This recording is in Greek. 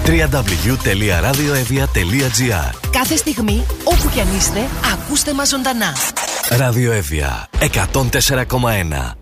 www.radioevia.gr. Κάθε στιγμή, όπου κι αν είστε, ακούστε μας ζωντανά. Ράδιο Εύβοια 104,1.